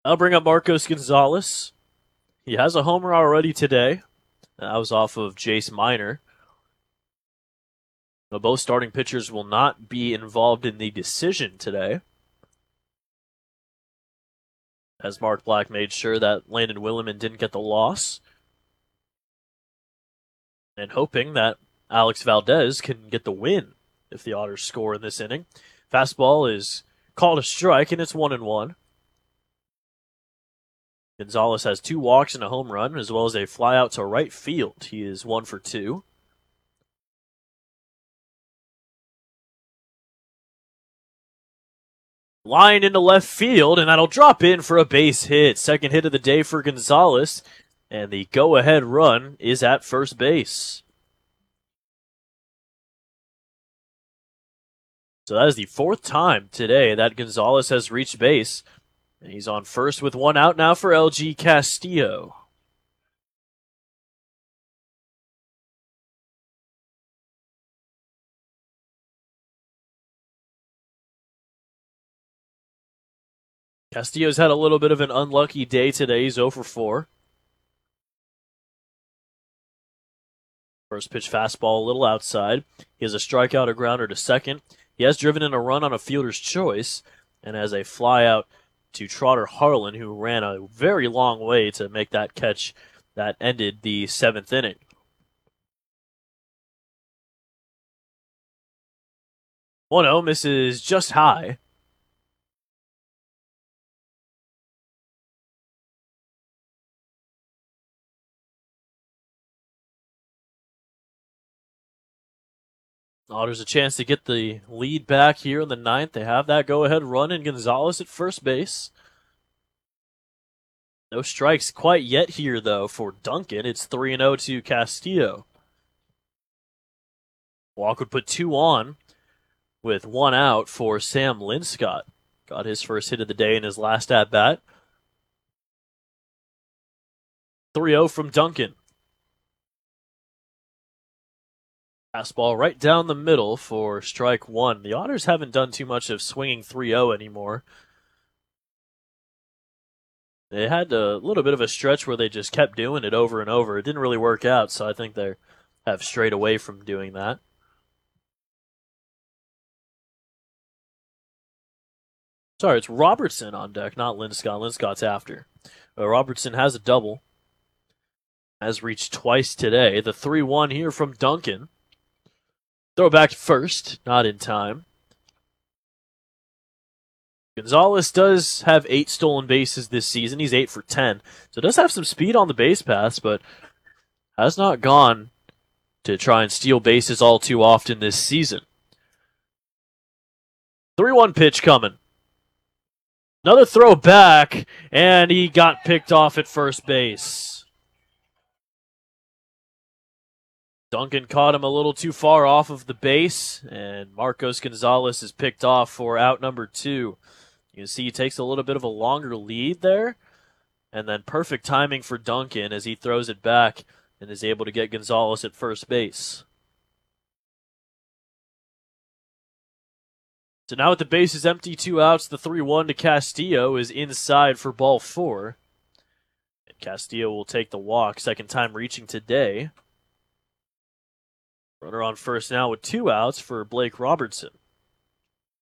I'll bring up Marcos Gonzalez. He has a homer already today. That was off of Jace Miner. But both starting pitchers will not be involved in the decision today, as Mark Black made sure that Landon Williman didn't get the loss, and hoping that Alex Valdez can get the win if the Otters score in this inning. Fastball is called a strike, and it's 1-1. Gonzalez has 2 walks and a home run, as well as a fly out to right field. He is 1 for 2. Line into left field, and that'll drop in for a base hit. Second hit of the day for Gonzalez, and the go-ahead run is at first base. So that is the 4th time today that Gonzalez has reached base. And he's on first with 1 out now for LG Castillo. Castillo's had a little bit of an unlucky day today. He's 0 for 4. First pitch fastball a little outside. He has a strikeout, a grounder to second. He has driven in a run on a fielder's choice and has a fly out to Trotter Harlan, who ran a very long way to make that catch that ended the 7th inning. 1-0 misses just high. Otters a chance to get the lead back here in the 9th. They have that go-ahead run in Gonzalez at first base. No strikes quite yet here, though, for Duncan. It's 3-0 to Castillo. Walk would put 2 on with 1 out for Sam Linscott. Got his first hit of the day in his last at-bat. 3-0 from Duncan. Fastball right down the middle for strike 1. The Otters haven't done too much of swinging 3-0 anymore. They had a little bit of a stretch where they just kept doing it over and over. It didn't really work out, so I think they have strayed away from doing that. Sorry, it's Robertson on deck, not Linscott. Linscott's after. Robertson has a double. Has reached twice today. The 3-1 here from Duncan. Throw back to first, not in time. Gonzalez does have 8 stolen bases this season. He's 8 for 10. So does have some speed on the base paths, but has not gone to try and steal bases all too often this season. 3-1 pitch coming. Another throw back, and he got picked off at first base. Duncan caught him a little too far off of the base, and Marcos Gonzalez is picked off for out number 2. You can see he takes a little bit of a longer lead there, and then perfect timing for Duncan as he throws it back and is able to get Gonzalez at first base. So now with the bases empty, 2 outs, the 3-1 to Castillo is inside for ball 4. And Castillo will take the walk, second time reaching today. Runner on first now with 2 outs for Blake Robertson.